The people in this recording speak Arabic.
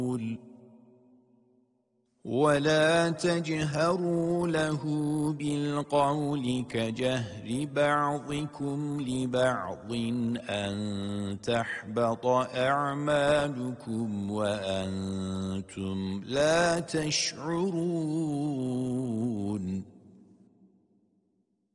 ولا تجهروا له بالقول كجهر بعضكم لبعض أن تحبط أعمالكم وأنتم لا تشعرون